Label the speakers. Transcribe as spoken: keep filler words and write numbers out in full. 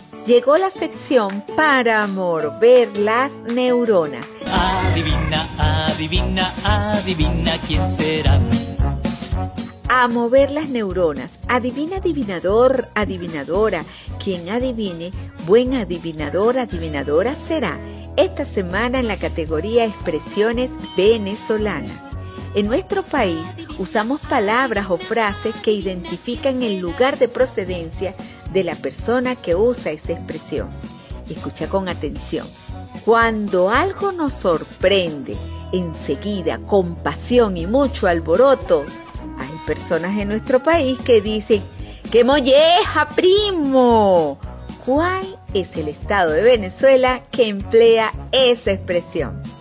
Speaker 1: Llegó la sección para mover las neuronas.
Speaker 2: Adivina, adivina, adivina quién será.
Speaker 1: A mover las neuronas. Adivina, adivinador, adivinadora. Quien adivine, buen adivinador, adivinadora será. Esta semana en la categoría Expresiones venezolanas. En nuestro país usamos palabras o frases que identifican el lugar de procedencia de la persona que usa esa expresión. Escucha con atención. Cuando algo nos sorprende, enseguida, con pasión y mucho alboroto, hay personas en nuestro país que dicen: ¡qué molleja, primo! ¿Cuál es el estado de Venezuela que emplea esa expresión?